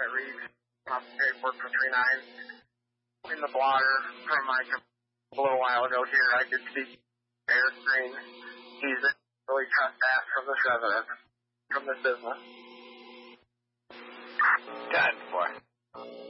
reads off Paperwork for 39 in the blotter from Mike a little while ago here. I did see Eric Green. He's a really tough ass from this business. Done for.